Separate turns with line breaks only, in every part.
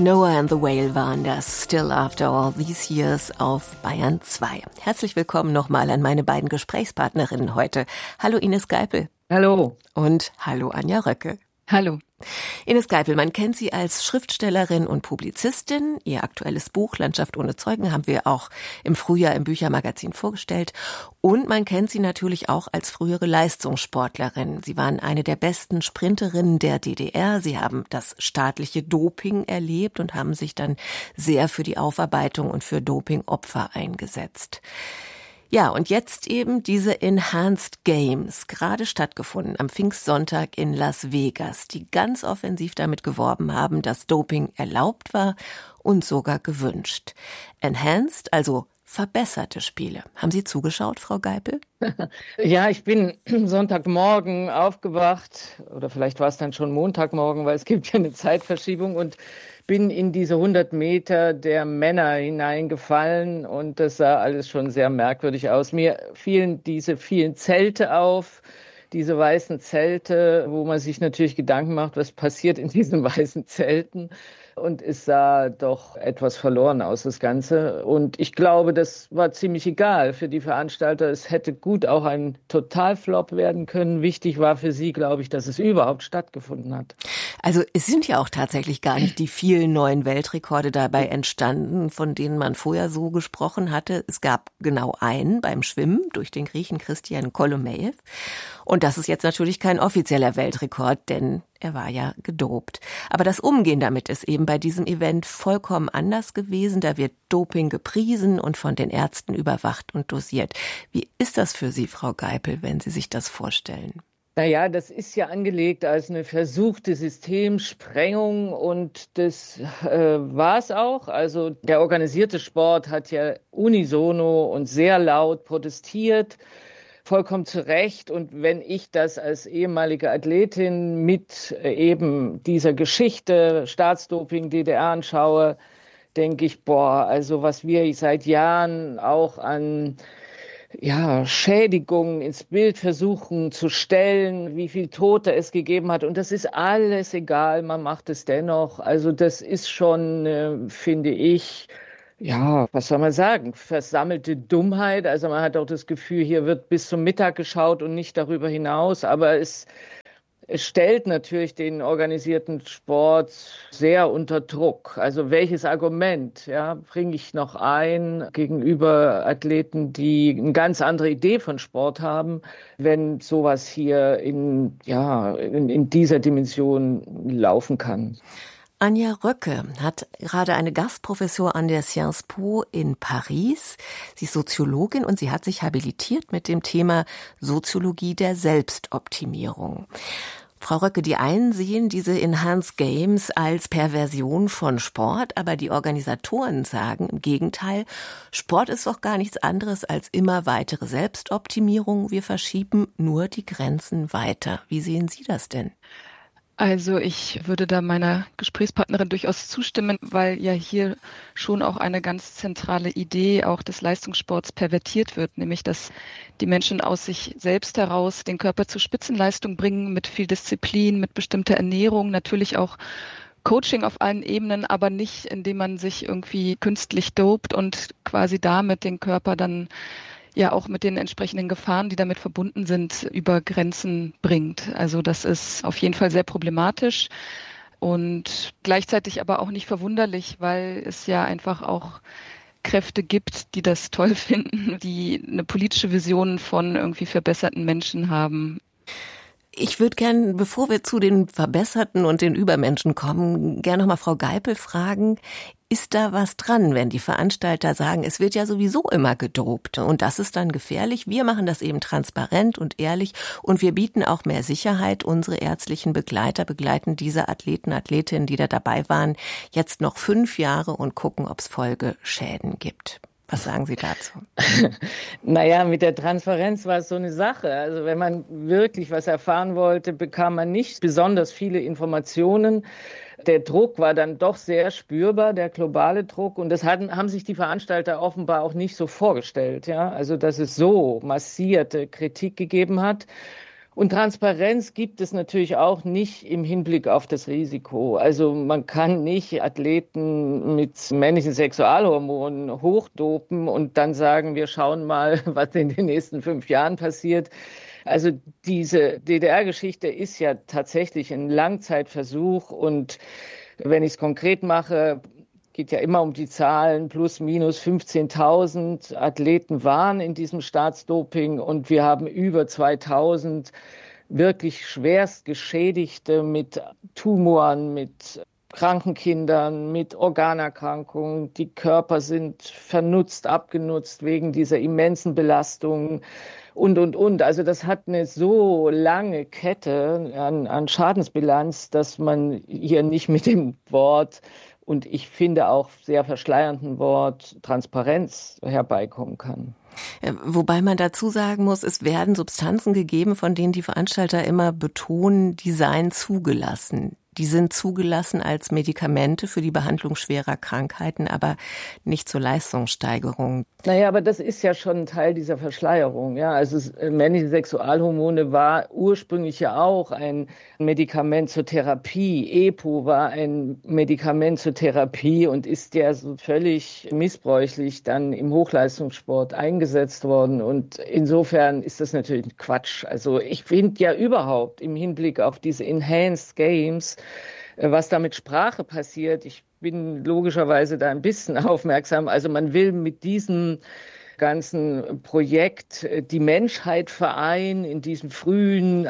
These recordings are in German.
Noah and the Whale waren das Still After All These Years auf Bayern 2. Herzlich willkommen nochmal an meine beiden Gesprächspartnerinnen heute. Hallo Ines Geipel.
Hallo.
Und hallo Anja Röcke.
Hallo.
Ines Geipel, man kennt Sie als Schriftstellerin und Publizistin. Ihr aktuelles Buch Landschaft ohne Zeugen haben wir auch im Frühjahr im Büchermagazin vorgestellt. Und man kennt Sie natürlich auch als frühere Leistungssportlerin. Sie waren eine der besten Sprinterinnen der DDR. Sie haben das staatliche Doping erlebt und haben sich dann sehr für die Aufarbeitung und für Dopingopfer eingesetzt. Ja, und jetzt eben diese Enhanced Games, gerade stattgefunden am Pfingstsonntag in Las Vegas, die ganz offensiv damit geworben haben, dass Doping erlaubt war und sogar gewünscht. Enhanced, also verbesserte Spiele. Haben Sie zugeschaut, Frau Geipel?
Ja, ich bin Sonntagmorgen aufgewacht, oder vielleicht war es dann schon Montagmorgen, weil es gibt ja eine Zeitverschiebung, und bin in diese 100 Meter der Männer hineingefallen, und das sah alles schon sehr merkwürdig aus. Mir fielen diese vielen Zelte auf, diese weißen Zelte, wo man sich natürlich Gedanken macht, was passiert in diesen weißen Zelten. Und es sah doch etwas verloren aus, das Ganze. Und ich glaube, das war ziemlich egal für die Veranstalter. Es hätte gut auch ein Totalflop werden können. Wichtig war für sie, glaube ich, dass es überhaupt stattgefunden hat.
Also es sind ja auch tatsächlich gar nicht die vielen neuen Weltrekorde dabei entstanden, von denen man vorher so gesprochen hatte. Es gab genau einen beim Schwimmen durch den Griechen Christian Kolomejew. Und das ist jetzt natürlich kein offizieller Weltrekord, denn er war ja gedopt. Aber das Umgehen damit ist eben bei diesem Event vollkommen anders gewesen. Da wird Doping gepriesen und von den Ärzten überwacht und dosiert. Wie ist das für Sie, Frau Geipel, wenn Sie sich das vorstellen?
Naja, das ist ja angelegt als eine versuchte Systemsprengung, und das war es auch. Also der organisierte Sport hat ja unisono und sehr laut protestiert. Vollkommen zu Recht. Und wenn ich das als ehemalige Athletin mit eben dieser Geschichte Staatsdoping DDR anschaue, denke ich, also was wir seit Jahren auch an Schädigungen ins Bild versuchen zu stellen, wie viel Tote es gegeben hat. Und das ist alles egal, man macht es dennoch. Also das ist schon, finde ich, was soll man sagen? Versammelte Dummheit. Also man hat auch das Gefühl, hier wird bis zum Mittag geschaut und nicht darüber hinaus. Aber es stellt natürlich den organisierten Sport sehr unter Druck. Also welches Argument, bringe ich noch ein gegenüber Athleten, die eine ganz andere Idee von Sport haben, wenn sowas hier in dieser Dimension laufen kann?
Anja Röcke hat gerade eine Gastprofessur an der Sciences Po in Paris. Sie ist Soziologin und sie hat sich habilitiert mit dem Thema Soziologie der Selbstoptimierung. Frau Röcke, die einen sehen diese Enhanced Games als Perversion von Sport, aber die Organisatoren sagen im Gegenteil, Sport ist doch gar nichts anderes als immer weitere Selbstoptimierung. Wir verschieben nur die Grenzen weiter. Wie sehen Sie das denn?
Also ich würde da meiner Gesprächspartnerin durchaus zustimmen, weil ja hier schon auch eine ganz zentrale Idee auch des Leistungssports pervertiert wird, nämlich dass die Menschen aus sich selbst heraus den Körper zur Spitzenleistung bringen, mit viel Disziplin, mit bestimmter Ernährung, natürlich auch Coaching auf allen Ebenen, aber nicht, indem man sich irgendwie künstlich dopt und quasi damit den Körper dann auch mit den entsprechenden Gefahren, die damit verbunden sind, über Grenzen bringt. Also das ist auf jeden Fall sehr problematisch und gleichzeitig aber auch nicht verwunderlich, weil es ja einfach auch Kräfte gibt, die das toll finden, die eine politische Vision von irgendwie verbesserten Menschen haben.
Ich würde gern, bevor wir zu den Verbesserten und den Übermenschen kommen, gerne nochmal Frau Geipel fragen, ist da was dran, wenn die Veranstalter sagen, es wird ja sowieso immer gedopt und das ist dann gefährlich? Wir machen das eben transparent und ehrlich und wir bieten auch mehr Sicherheit. Unsere ärztlichen Begleiter begleiten diese Athleten, Athletinnen, die da dabei waren, jetzt noch 5 Jahre und gucken, ob es Folgeschäden gibt. Was sagen Sie dazu?
Naja, mit der Transparenz war es so eine Sache. Also wenn man wirklich was erfahren wollte, bekam man nicht besonders viele Informationen. Der Druck war dann doch sehr spürbar, der globale Druck. Und das haben sich die Veranstalter offenbar auch nicht so vorgestellt. Ja? Also dass es so massierte Kritik gegeben hat. Und Transparenz gibt es natürlich auch nicht im Hinblick auf das Risiko. Also man kann nicht Athleten mit männlichen Sexualhormonen hochdopen und dann sagen, wir schauen mal, was in den nächsten 5 Jahren passiert. Also diese DDR-Geschichte ist ja tatsächlich ein Langzeitversuch und wenn ich es konkret mache, geht ja immer um die Zahlen, plus minus 15.000 Athleten waren in diesem Staatsdoping und wir haben über 2.000 wirklich schwerst Geschädigte mit Tumoren, mit kranken Kindern, mit Organerkrankungen. Die Körper sind vernutzt, abgenutzt wegen dieser immensen Belastung und. Also das hat eine so lange Kette an Schadensbilanz, dass man hier nicht mit dem Wort und ich finde auch sehr verschleiernden Wort Transparenz herbeikommen kann.
Wobei man dazu sagen muss, es werden Substanzen gegeben, von denen die Veranstalter immer betonen, die seien zugelassen. Die sind zugelassen als Medikamente für die Behandlung schwerer Krankheiten, aber nicht zur Leistungssteigerung.
Naja, aber das ist ja schon ein Teil dieser Verschleierung. Ja, also männliche Sexualhormone war ursprünglich ja auch ein Medikament zur Therapie. EPO war ein Medikament zur Therapie und ist ja so völlig missbräuchlich dann im Hochleistungssport eingesetzt worden. Und insofern ist das natürlich Quatsch. Also ich finde ja überhaupt im Hinblick auf diese Enhanced Games, was da mit Sprache passiert. Ich bin logischerweise da ein bisschen aufmerksam. Also man will mit diesem ganzen Projekt die Menschheit vereinen in diesem frühen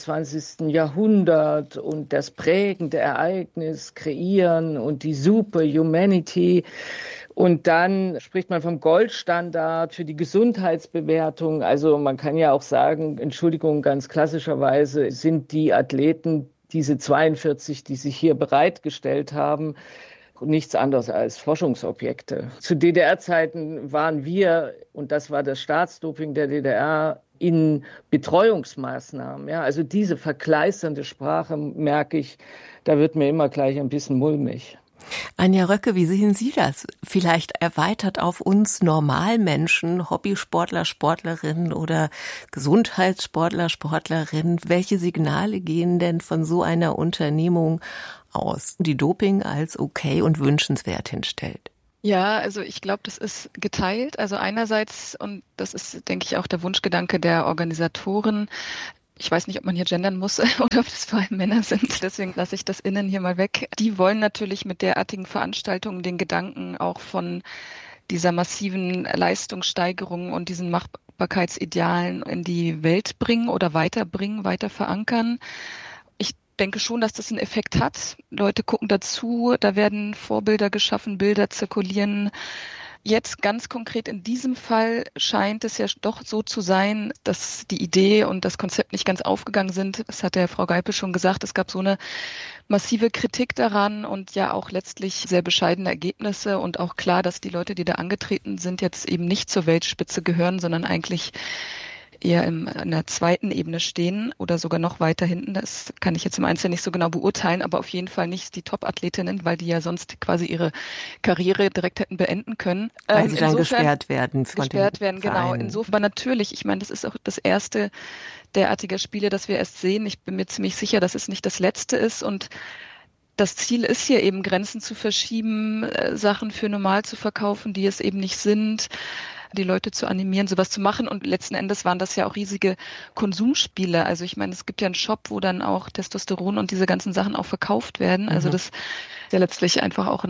21. Jahrhundert und das prägende Ereignis kreieren und die Superhumanity. Und dann spricht man vom Goldstandard für die Gesundheitsbewertung. Also man kann ja auch sagen, Entschuldigung, ganz klassischerweise sind die Athleten, diese 42, die sich hier bereitgestellt haben, nichts anderes als Forschungsobjekte. Zu DDR-Zeiten waren wir, und das war das Staatsdoping der DDR, in Betreuungsmaßnahmen. Ja, also diese verkleisternde Sprache, merke ich, da wird mir immer gleich ein bisschen mulmig.
Anja Röcke, wie sehen Sie das? Vielleicht erweitert auf uns Normalmenschen, Hobbysportler, Sportlerinnen oder Gesundheitssportler, Sportlerinnen. Welche Signale gehen denn von so einer Unternehmung aus, die Doping als okay und wünschenswert hinstellt?
Ja, also ich glaube, das ist geteilt. Also einerseits, und das ist, denke ich, auch der Wunschgedanke der Organisatoren, ich weiß nicht, ob man hier gendern muss oder ob das vor allem Männer sind, deswegen lasse ich das innen hier mal weg. Die wollen natürlich mit derartigen Veranstaltungen den Gedanken auch von dieser massiven Leistungssteigerung und diesen Machbarkeitsidealen in die Welt bringen oder weiterbringen, weiter verankern. Ich denke schon, dass das einen Effekt hat. Leute gucken dazu, da werden Vorbilder geschaffen, Bilder zirkulieren. Jetzt ganz konkret in diesem Fall scheint es ja doch so zu sein, dass die Idee und das Konzept nicht ganz aufgegangen sind. Das hat der Frau Geipel schon gesagt. Es gab so eine massive Kritik daran und ja auch letztlich sehr bescheidene Ergebnisse und auch klar, dass die Leute, die da angetreten sind, jetzt eben nicht zur Weltspitze gehören, sondern eigentlich eher in der zweiten Ebene stehen oder sogar noch weiter hinten. Das kann ich jetzt im Einzelnen nicht so genau beurteilen, aber auf jeden Fall nicht die Top-Athletinnen, weil die ja sonst quasi ihre Karriere direkt hätten beenden können.
Weil sie dann gesperrt werden.
Genau. Insofern natürlich, ich meine, das ist auch das erste derartiger Spiele, das wir erst sehen. Ich bin mir ziemlich sicher, dass es nicht das letzte ist und das Ziel ist hier eben, Grenzen zu verschieben, Sachen für normal zu verkaufen, die es eben nicht sind, die Leute zu animieren, sowas zu machen. Und letzten Endes waren das ja auch riesige Konsumspiele. Also ich meine, es gibt ja einen Shop, wo dann auch Testosteron und diese ganzen Sachen auch verkauft werden. Also das ist ja letztlich einfach auch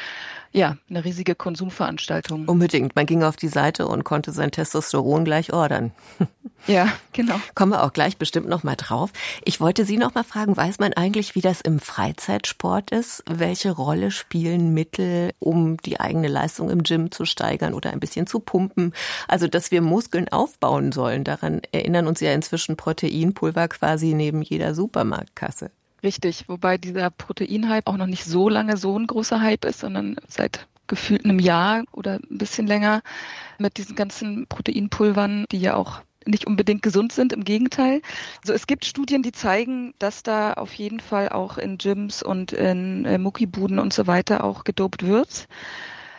eine riesige Konsumveranstaltung.
Unbedingt. Man ging auf die Seite und konnte sein Testosteron gleich ordern.
Ja, genau.
Kommen wir auch gleich bestimmt noch mal drauf. Ich wollte Sie noch mal fragen, weiß man eigentlich, wie das im Freizeitsport ist? Welche Rolle spielen Mittel, um die eigene Leistung im Gym zu steigern oder ein bisschen zu pumpen? Also, dass wir Muskeln aufbauen sollen, daran erinnern uns ja inzwischen Proteinpulver quasi neben jeder Supermarktkasse.
Richtig, wobei dieser Proteinhype auch noch nicht so lange so ein großer Hype ist, sondern seit gefühlt einem Jahr oder ein bisschen länger mit diesen ganzen Proteinpulvern, die ja auch nicht unbedingt gesund sind, im Gegenteil. Also es gibt Studien, die zeigen, dass da auf jeden Fall auch in Gyms und in Muckibuden und so weiter auch gedopt wird.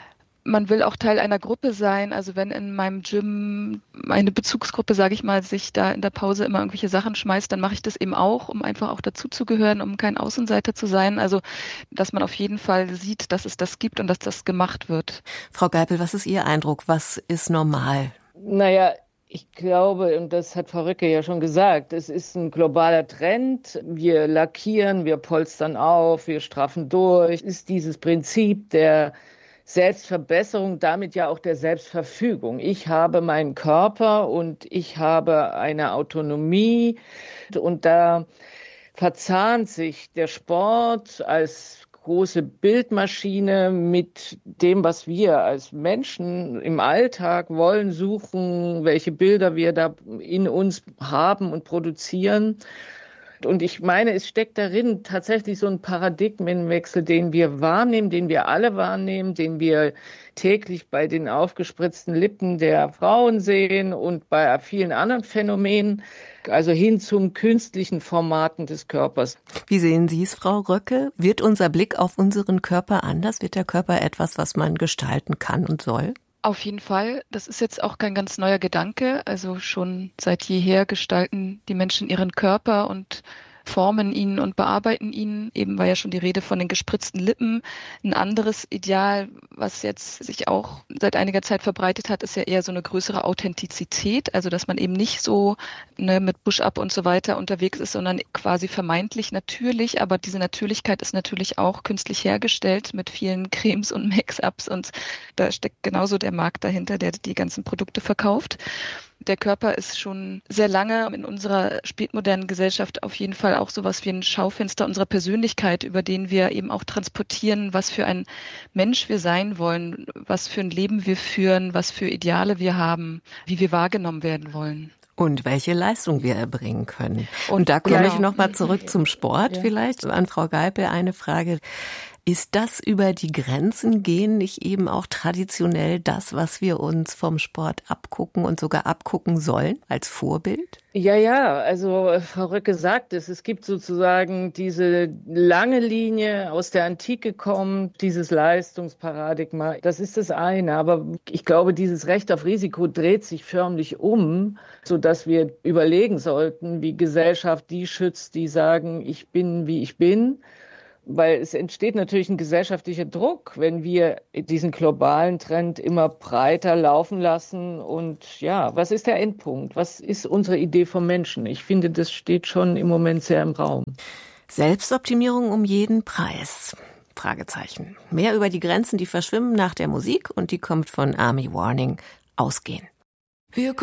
man will auch Teil einer Gruppe sein. Also wenn in meinem Gym eine Bezugsgruppe, sage ich mal, sich da in der Pause immer irgendwelche Sachen schmeißt, dann mache ich das eben auch, um einfach auch dazuzugehören, um kein Außenseiter zu sein. Also dass man auf jeden Fall sieht, dass es das gibt und dass das gemacht wird.
Frau Geipel, was ist Ihr Eindruck? Was ist normal?
Naja, ich glaube, und das hat Frau Röcke ja schon gesagt, es ist ein globaler Trend. Wir lackieren, wir polstern auf, wir straffen durch. Es ist dieses Prinzip der Selbstverbesserung, damit ja auch der Selbstverfügung. Ich habe meinen Körper und ich habe eine Autonomie und da verzahnt sich der Sport als große Bildmaschine mit dem, was wir als Menschen im Alltag wollen, suchen, welche Bilder wir da in uns haben und produzieren. Und ich meine, es steckt darin tatsächlich so ein Paradigmenwechsel, den wir wahrnehmen, den wir alle wahrnehmen, den wir täglich bei den aufgespritzten Lippen der Frauen sehen und bei vielen anderen Phänomenen, also hin zum künstlichen Formaten des Körpers.
Wie sehen Sie es, Frau Röcke? Wird unser Blick auf unseren Körper anders? Wird der Körper etwas, was man gestalten kann und soll?
Auf jeden Fall. Das ist jetzt auch kein ganz neuer Gedanke. Also schon seit jeher gestalten die Menschen ihren Körper und formen ihn und bearbeiten ihn. Eben war ja schon die Rede von den gespritzten Lippen. Ein anderes Ideal, was jetzt sich auch seit einiger Zeit verbreitet hat, ist ja eher so eine größere Authentizität. Also dass man eben nicht so mit Push-up und so weiter unterwegs ist, sondern quasi vermeintlich natürlich. Aber diese Natürlichkeit ist natürlich auch künstlich hergestellt mit vielen Cremes und Make-ups. Und da steckt genauso der Markt dahinter, der die ganzen Produkte verkauft. Der Körper ist schon sehr lange in unserer spätmodernen Gesellschaft auf jeden Fall auch sowas wie ein Schaufenster unserer Persönlichkeit, über den wir eben auch transportieren, was für ein Mensch wir sein wollen, was für ein Leben wir führen, was für Ideale wir haben, wie wir wahrgenommen werden wollen.
Und welche Leistung wir erbringen können. Und da komme ich nochmal zurück zum Sport vielleicht. An Frau Geipel eine Frage. Ist das über die Grenzen gehen nicht eben auch traditionell das, was wir uns vom Sport abgucken und sogar abgucken sollen als Vorbild?
Ja, also Frau Röcke sagt es gibt sozusagen diese lange Linie aus der Antike kommt, dieses Leistungsparadigma, das ist das eine. Aber ich glaube, dieses Recht auf Risiko dreht sich förmlich um, sodass wir überlegen sollten, wie Gesellschaft die schützt, die sagen, ich bin, wie ich bin. Weil es entsteht natürlich ein gesellschaftlicher Druck, wenn wir diesen globalen Trend immer breiter laufen lassen. Und ja, was ist der Endpunkt? Was ist unsere Idee vom Menschen? Ich finde, das steht schon im Moment sehr im Raum.
Selbstoptimierung um jeden Preis? Fragezeichen. Mehr über die Grenzen, die verschwimmen nach der Musik und die kommt von Army Warning. Ausgehen.